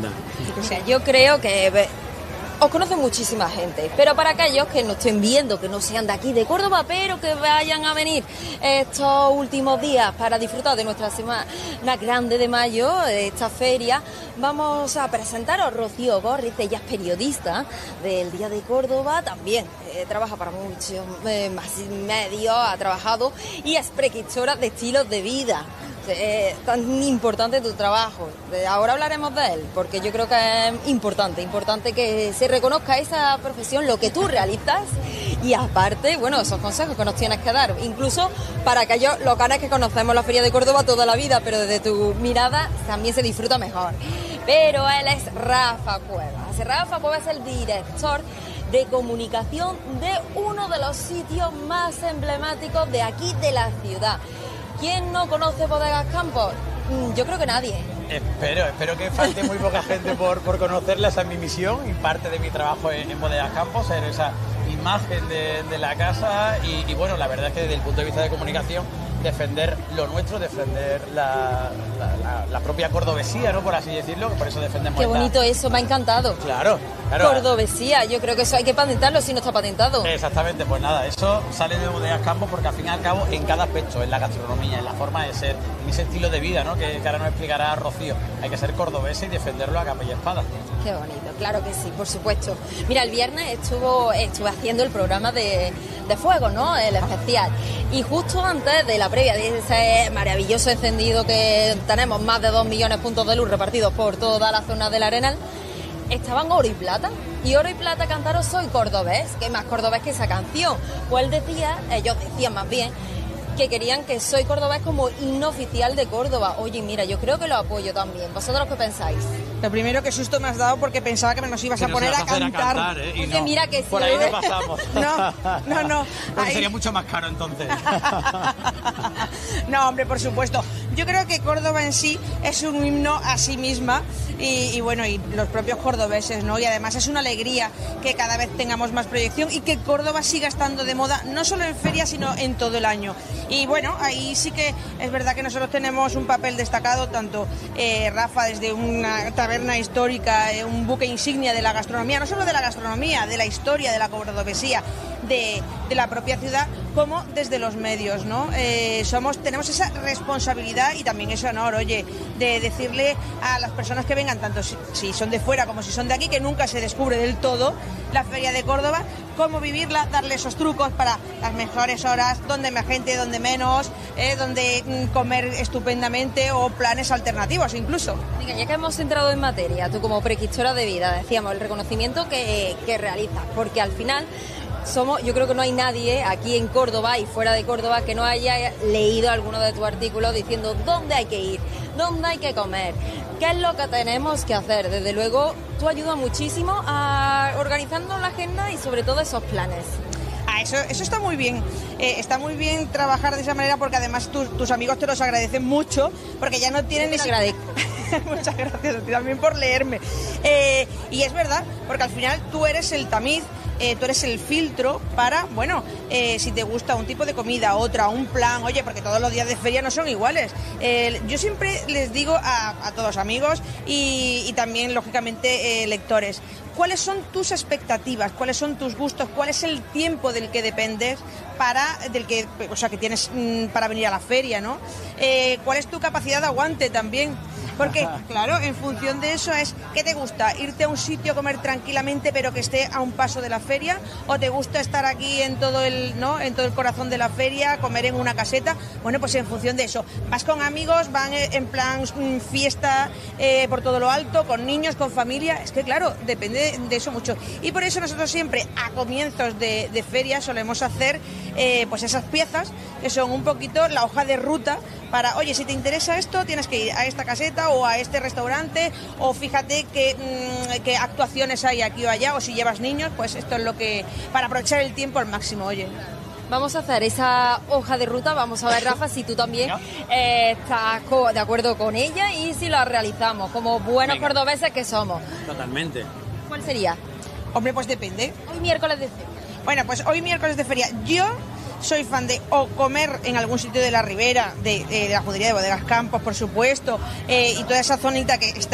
andar. Mira, yo creo que os conoce muchísima gente, pero para aquellos que nos estén viendo, que no sean de aquí, de Córdoba, pero que vayan a venir estos últimos días para disfrutar de nuestra semana grande de mayo, de esta feria, vamos a presentaros a Rocío Gorriz. Ella es periodista del Día de Córdoba, también trabaja para muchos más medios, ha trabajado y es prescriptora de estilos de vida. Tan importante tu trabajo. Ahora hablaremos de él, porque yo creo que es importante que se reconozca esa profesión, lo que tú realizas, y aparte, bueno, esos consejos que nos tienes que dar, incluso para aquellos locales que conocemos la Feria de Córdoba toda la vida, pero desde tu mirada también se disfruta mejor. Pero él es Rafa Cuevas. Rafa Cuevas es el director de comunicación de uno de los sitios más emblemáticos de aquí, de la ciudad. ¿Quién no conoce Bodegas Campos? Yo creo que nadie. Espero que falte muy poca gente por conocerla. Esa es mi misión y parte de mi trabajo en Bodegas Campos, ser esa imagen de la casa y bueno, la verdad es que desde el punto de vista de comunicación, defender lo nuestro, defender la propia cordobesía, ¿no? Por así decirlo, por eso defendemos. Qué bonito eso, me ha encantado. Claro. Cordobesía, yo creo que eso hay que patentarlo si no está patentado. Exactamente, pues nada, eso sale de Bodegas Campos porque al fin y al cabo en cada aspecto, en la gastronomía, en la forma de ser, en ese estilo de vida, ¿no? Que ahora nos explicará Rocío, hay que ser cordobés y defenderlo a capa y espada. Qué bonito, claro que sí, por supuesto. Mira, el viernes estuve haciendo el programa de fuego, ¿no? El especial. Y justo antes de la previa de ese maravilloso encendido que tenemos, más de 2 millones de puntos de luz repartidos por toda la zona del Arenal, estaban Oro y Plata. Y Oro y Plata cantaron Soy Cordobés, que más cordobés que esa canción. Pues ellos decían más bien, que querían que Soy Cordobés como himno oficial de Córdoba. Oye, mira, yo creo que lo apoyo también. ¿Vosotros qué pensáis? Lo primero, que susto me has dado porque pensaba que nos ibas a poner a cantar. Oye, no, mira que sí. Por ahí no pasamos. No. Porque sería mucho más caro entonces. No, hombre, por supuesto. Yo creo que Córdoba en sí es un himno a sí misma y bueno, y los propios cordobeses, ¿no? Y además es una alegría que cada vez tengamos más proyección y que Córdoba siga estando de moda, no solo en feria, sino en todo el año. Y bueno, ahí sí que es verdad que nosotros tenemos un papel destacado, tanto Rafa desde una taberna histórica, un buque insignia de la gastronomía, no solo de la gastronomía, de la historia, de la cordobesía, de la propia ciudad, como desde los medios, ¿no? Tenemos esa responsabilidad y también ese honor, oye, de decirle a las personas que vengan, tanto si son de fuera como si son de aquí, que nunca se descubre del todo la Feria de Córdoba, cómo vivirla, darle esos trucos para las mejores horas, donde más gente, donde menos, donde comer estupendamente o planes alternativos incluso. Venga, ya que hemos entrado en materia, tú como prescriptora de vida, decíamos el reconocimiento que realizas, porque al final yo creo que no hay nadie aquí en Córdoba y fuera de Córdoba que no haya leído alguno de tus artículos diciendo dónde hay que ir, dónde hay que comer, qué es lo que tenemos que hacer. Desde luego, tú ayudas muchísimo a organizando la agenda y sobre todo esos planes. Eso está muy bien. Está muy bien trabajar de esa manera porque además tus amigos te los agradecen mucho porque ya no tienen ni... Muchas gracias a ti también por leerme. Y es verdad, porque al final tú eres el tamiz, tú eres el filtro para, bueno, si te gusta un tipo de comida, otra, un plan, oye, porque todos los días de feria no son iguales. Yo siempre les digo a todos amigos y también, lógicamente, lectores, ¿cuáles son tus expectativas? ¿Cuáles son tus gustos? ¿Cuál es el tiempo del que dependes que tienes para venir a la feria, ¿no? ¿Cuál es tu capacidad de aguante también? Porque, claro, en función de eso es, ¿qué te gusta? ¿Irte a un sitio a comer tranquilamente pero que esté a un paso de la feria? ¿O te gusta estar aquí en todo el corazón de la feria, comer en una caseta? Bueno, pues en función de eso. Vas con amigos, van en plan fiesta por todo lo alto, con niños, con familia. Es que, claro, depende de eso mucho. Y por eso nosotros siempre, a comienzos de feria, solemos hacer pues esas piezas que son un poquito la hoja de ruta para, oye, si te interesa esto, tienes que ir a esta caseta o a este restaurante, o fíjate qué actuaciones hay aquí o allá, o si llevas niños, pues esto es lo que... para aprovechar el tiempo al máximo, oye. Vamos a hacer esa hoja de ruta, vamos a ver, Rafa, si tú también estás de acuerdo con ella y si la realizamos como buenos cordobeses que somos. Totalmente. ¿Cuál sería? Hombre, pues depende. Hoy miércoles de feria. Bueno, pues hoy miércoles de feria. Yo soy fan de o comer en algún sitio de la Ribera, de la judería de Bodegas Campos, por supuesto, y toda esa zonita que está